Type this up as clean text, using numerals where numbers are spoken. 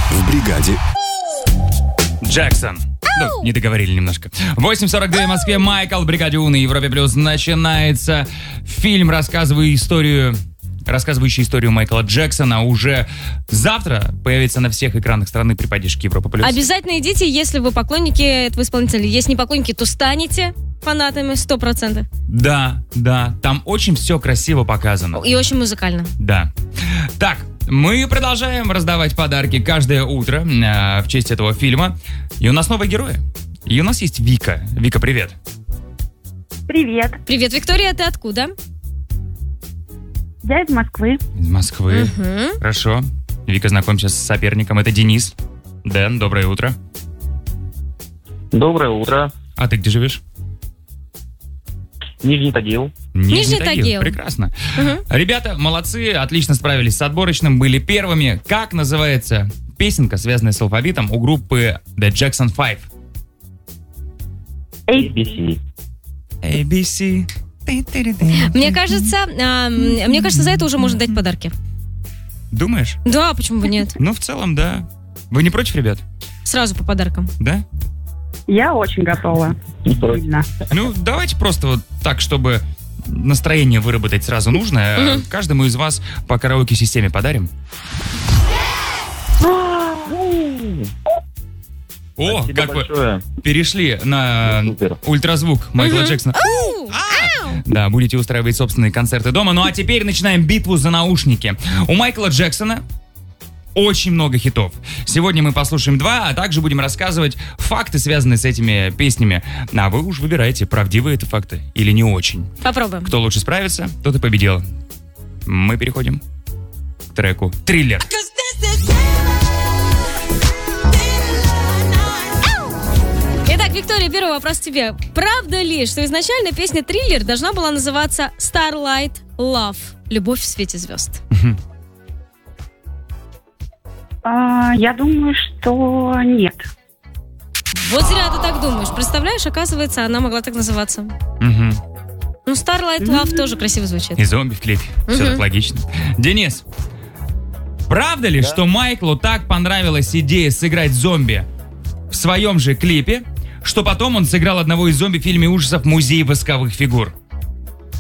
в бригаде. Джексон. Ну, не договорили немножко. 8:42 в Москве. Майкл, бригаде У на Европе Плюс. Начинается фильм, рассказывающий историю Майкла Джексона. Уже завтра появится на всех экранах страны при поддержке Европа Плюс. Обязательно идите, если вы поклонники этого исполнителя. Если не поклонники, то станете фанатами 100%. Да, там очень все красиво показано. И очень музыкально. Да. Так, мы продолжаем раздавать подарки каждое утро в честь этого фильма. И у нас новые герои. И у нас есть Вика. Вика, привет. Привет. Привет, Виктория, ты откуда? Я из Москвы. Из Москвы. Угу. Хорошо. Вика, знакомься с соперником. Это Денис. Дэн, доброе утро. Доброе утро. А ты где живешь? Нижний Тагил. Нижний Тагил. Прекрасно. Угу. Ребята, молодцы, отлично справились с отборочным, были первыми. Как называется песенка, связанная с алфавитом у группы The Jackson 5? ABC. ABC. Мне кажется, за это уже можно дать подарки. Думаешь? Да, почему бы нет? Ну, в целом, да. Вы не против, ребят? Сразу по подаркам. Да? Я очень готова. Сильно. Ну, давайте просто вот так, чтобы настроение выработать сразу нужное. Каждому из вас по караоке-системе подарим. О, Спасибо как большое. вы перешли на Супер. ультразвук Майкла Джексона. Да, будете устраивать собственные концерты дома. Ну а теперь начинаем битву за наушники. У Майкла Джексона очень много хитов. Сегодня мы послушаем 2, а также будем рассказывать факты, связанные с этими песнями. А вы уж выбираете, правдивые это факты или не очень. Попробуем. Кто лучше справится, тот и победил. Мы переходим к треку «Триллер». Итак, Виктория, первый вопрос тебе. Правда ли, что изначально песня «Триллер» должна была называться «Starlight Love» — «Любовь в свете звезд»? Я думаю, что нет. Вот зря ты так думаешь. Представляешь, оказывается, она могла так называться. Мгм. Ну, Starlight Love тоже красиво звучит. И зомби в клипе. Все так логично. Денис, правда ли, что Майклу так понравилась идея сыграть зомби в своем же клипе, что потом он сыграл одного из зомби в фильме ужасов «Музей восковых фигур»?